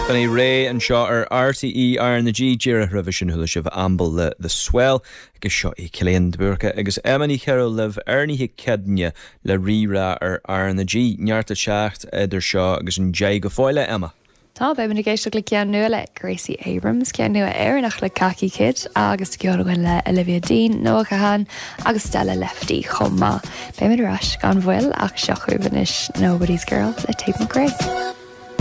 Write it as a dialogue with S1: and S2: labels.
S1: Bunny Ray and seo ar RTE ar na G Gira revision hula sibh ambal the swell agus seo I Cillian de Burca agus Emily Carroll live arnithe cedne le rira ar na G nearta seacht idir seo agus an jay go fáile Emma.
S2: Tá be na géisteach le cean nua le Gracie Abrams cean nua éireannach le Khaki Kid agus ceolhain le Olivia Dean, Noah Kahan agus Stella Lefty chomma. Be mid ras gan bhfuil ach seochuh Nobody's Girl le Tate McRae.